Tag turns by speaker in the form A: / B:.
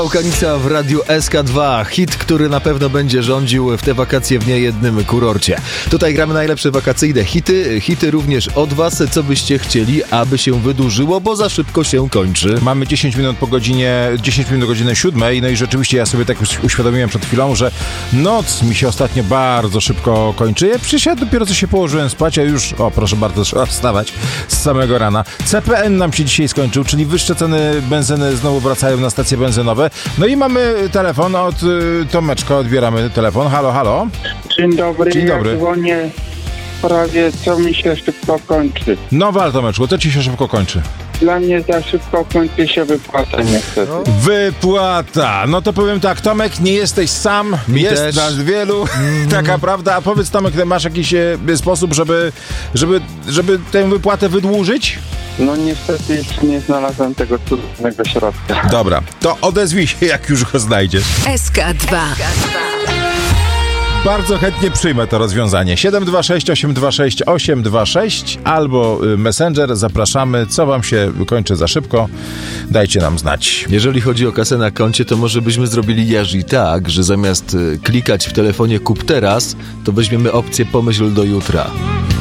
A: Kanica w Radiu SK2. Hit, który na pewno będzie rządził w te wakacje w niejednym kurorcie. Tutaj gramy najlepsze wakacyjne hity. Hity również od was, co byście chcieli, aby się wydłużyło, bo za szybko się kończy.
B: Mamy 10 minut do godziny 7. No i rzeczywiście ja sobie tak uświadomiłem przed chwilą, że noc mi się ostatnio bardzo szybko kończy. Ja przecież dopiero co się położyłem spać, a już, proszę bardzo, trzeba wstawać z samego rana. CPN nam się dzisiaj skończył, czyli wyższe ceny benzyny znowu wracają na stacje benzynowe. No i mamy telefon od Tomeczka, odbieramy telefon. Halo, halo.
C: Dzień dobry,
B: Dzień dobry.
C: Ja dzwonię w sprawie, co mi się szybko kończy.
B: No wal, Tomeczku, to ci się szybko kończy.
C: Dla mnie za szybko kończy się wypłata niestety.
B: Wypłata. No to powiem tak, Tomek, nie jesteś sam, jest
A: też.
B: nas wielu, taka prawda. A powiedz, Tomek, masz jakiś sposób, żeby tę wypłatę wydłużyć?
C: No niestety jeszcze nie znalazłem tego cudownego środka.
B: Dobra, to odezwij się, jak już go znajdziesz.
D: SK2.
B: Bardzo chętnie przyjmę to rozwiązanie. 726 826 826 albo Messenger. Zapraszamy. Co wam się kończy za szybko? Dajcie nam znać.
A: Jeżeli chodzi o kasę na koncie, to może byśmy zrobili Jerzy tak, że zamiast klikać w telefonie kup teraz, to weźmiemy opcję pomyśl do jutra.